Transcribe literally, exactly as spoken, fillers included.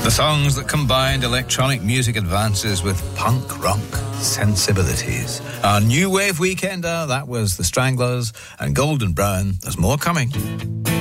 The songs that combined electronic music advances with punk rock sensibilities. Our new wave weekender, that was The Stranglers and Golden Brown. There's more coming.